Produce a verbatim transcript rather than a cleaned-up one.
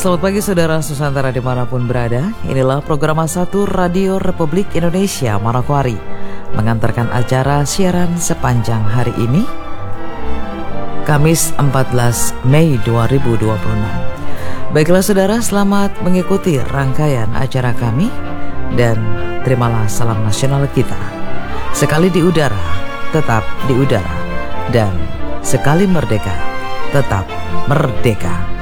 Selamat pagi saudara Nusantara dimanapun berada. Inilah program satu Radio Republik Indonesia Manokwari mengantarkan acara siaran sepanjang hari ini, Kamis empat belas Mei dua ribu dua puluh enam. Baiklah saudara, selamat mengikuti rangkaian acara kami dan terimalah salam nasional kita. Sekali di udara, tetap di udara, dan sekali merdeka, tetap merdeka.